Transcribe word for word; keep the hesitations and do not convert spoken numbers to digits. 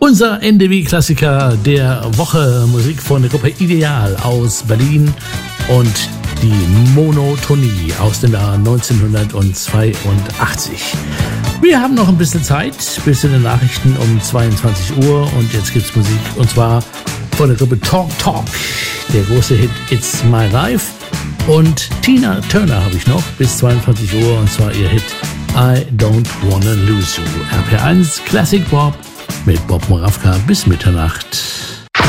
Unser N D W-Klassiker der Woche, Musik von der Gruppe Ideal aus Berlin und die Monotonie aus dem Jahr neunzehnhundertzweiundachtzig. Wir haben noch ein bisschen Zeit bis zu den Nachrichten um zweiundzwanzig Uhr und jetzt gibt's Musik und zwar von der Gruppe Talk Talk, der große Hit It's My Life, und Tina Turner habe ich noch bis zweiundzwanzig Uhr und zwar ihr Hit I Don't Wanna Lose You. R P eins Classic Bob mit Bob Moravka bis Mitternacht.